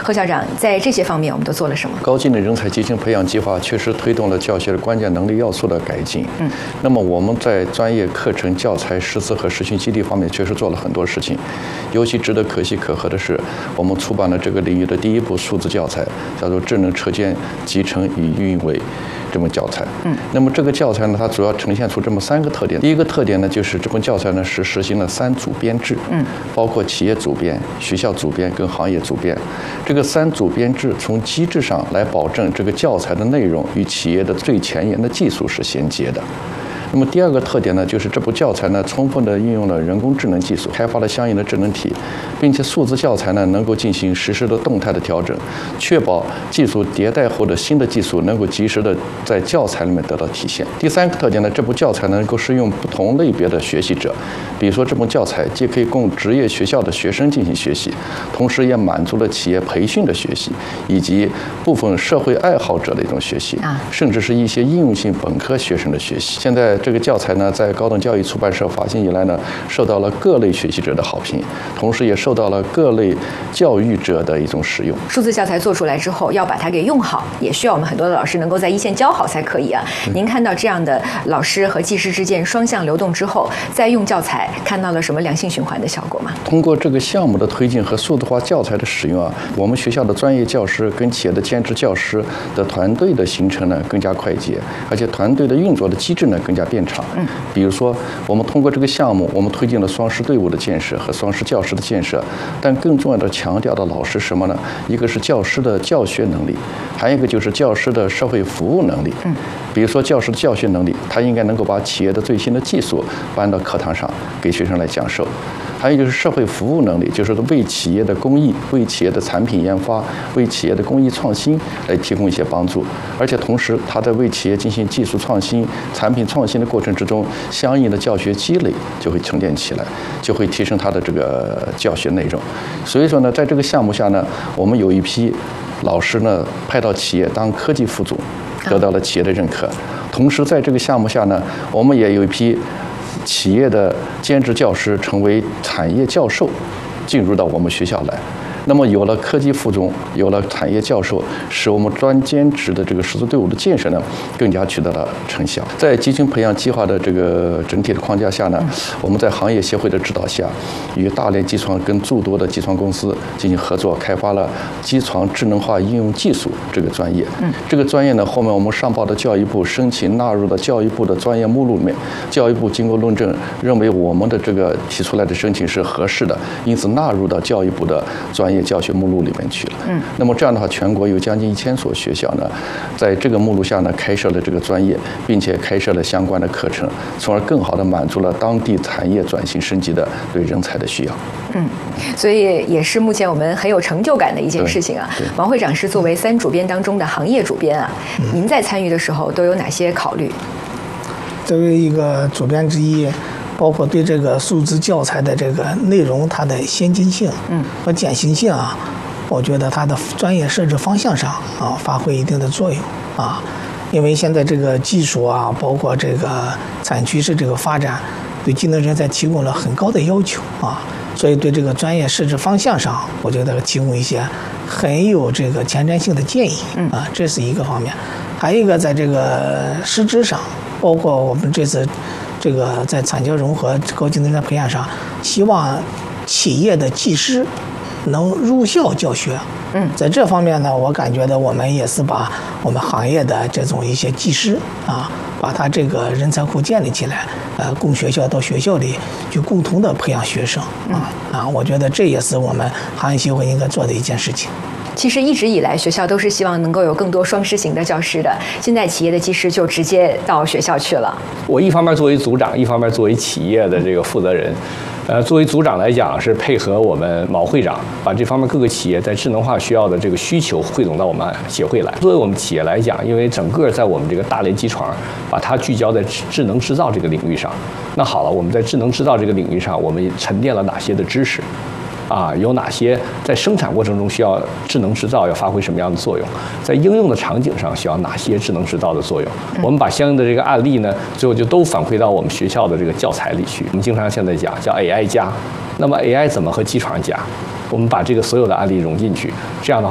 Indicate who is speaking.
Speaker 1: 贺校长，在这些方面我们都做了什么？
Speaker 2: 高技能人才集群培养计划确实推动了教学的关键能力要素的改进。那么我们在专业课程、教材、师资和实训基地方面确实做了很多事情。尤其值得可喜可贺的是，我们出版了这个领域的第一部数字教材，叫做《智能车间集成与运维》。这本教材，那么这个教材呢，它主要呈现出这么3个特点。第一个特点呢，就是这本教材呢是实行了3组编制，包括企业组编、学校组编跟行业组编。这个3组编制从机制上来保证这个教材的内容与企业的最前沿的技术是衔接的。那么第二个特点呢，就是这部教材呢，充分地运用了人工智能技术，开发了相应的智能体，并且数字教材呢能够进行实时的动态的调整，确保技术迭代后的新的技术能够及时的在教材里面得到体现。第3个特点呢，这部教材能够适用不同类别的学习者，比如说这部教材既可以供职业学校的学生进行学习，同时也满足了企业培训的学习，以及部分社会爱好者的一种学习，甚至是一些应用性本科学生的学习。现在这个教材呢，在高等教育出版社发行以来呢，受到了各类学习者的好评，同时也受到了各类教育者的一种使用。
Speaker 1: 数字教材做出来之后，要把它给用好，也需要我们很多的老师能够在一线教好才可以啊。您看到这样的老师和技师之间双向流动之后，再用教材，看到了什么良性循环的效果吗？
Speaker 2: 通过这个项目的推进和数字化教材的使用啊，我们学校的专业教师跟企业的兼职教师的团队的形成呢更加快捷，而且团队的运作的机制呢更加变畅。比如说，我们通过这个项目，我们推进了双师队伍的建设和双师教师的建设，但更重要的强调的老师什么呢？一个是教师的教学能力，还有一个就是教师的社会服务能力。比如说教师的教学能力，他应该能够把企业的最新的技术搬到课堂上给学生来讲授。还有就是社会服务能力，就是为企业的公益、为企业的产品研发、为企业的工艺创新来提供一些帮助，而且同时他在为企业进行技术创新、产品创新的过程之中，相应的教学积累就会沉淀起来，就会提升他的这个教学内容。所以说呢，在这个项目下呢，我们有一批老师呢派到企业当科技副总，得到了企业的认可。同时在这个项目下呢，我们也有一批企业的兼职教师成为产业教授，进入到我们学校来。那么有了科技副总，有了产业教授，使我们专兼职的这个师资队伍的建设呢，更加取得了成效。在集群培养计划的这个整体的框架下呢，我们在行业协会的指导下，与大连机床跟诸多的机床公司进行合作，开发了机床智能化应用技术这个专业。这个专业呢，后面我们上报的教育部申请纳入到教育部的专业目录里面，教育部经过论证，认为我们的这个提出来的申请是合适的，因此纳入到教育部的专业教学目录里面去了。那么这样的话，全国有将近1000所学校呢，在这个目录下呢，开设了这个专业，并且开设了相关的课程，从而更好地满足了当地产业转型升级的对人才的需要。
Speaker 1: 所以也是目前我们很有成就感的一件事情啊。王会长是作为3主编当中的行业主编啊，您在参与的时候都有哪些考虑？
Speaker 3: 作为一个主编之一，包括对这个数字教材的这个内容，它的先进性和简行性啊，我觉得它的专业设置方向上啊，发挥一定的作用啊。因为现在这个技术啊，包括这个产业趋势这个发展，对技能人才提供了很高的要求啊，所以对这个专业设置方向上，我觉得提供一些很有这个前瞻性的建议啊，这是一个方面。还有一个在这个师资上，包括我们这次这个在产教融合高技能人才培养上，希望企业的技师能入校教学。在这方面呢，我感觉到我们也是把我们行业的这种一些技师啊，把他这个人才库建立起来，供学校到学校里去共同的培养学生我觉得这也是我们行业协会应该做的一件事情。
Speaker 1: 其实一直以来，学校都是希望能够有更多双师型的教师的。现在企业的技师就直接到学校去了。
Speaker 4: 我一方面作为组长，一方面作为企业的这个负责人。作为组长来讲，是配合我们毛会长，把这方面各个企业在智能化需要的这个需求汇总到我们协会来。作为我们企业来讲，因为整个在我们这个大连机床，把它聚焦在智能制造这个领域上。那好了，我们在智能制造这个领域上，我们沉淀了哪些的知识？有哪些在生产过程中需要智能制造要发挥什么样的作用？在应用的场景上需要哪些智能制造的作用？我们把相应的这个案例呢，最后就都反馈到我们学校的这个教材里去。我们经常现在讲叫 AI 加，那么 AI 怎么和机床加？我们把这个所有的案例融进去，这样的话。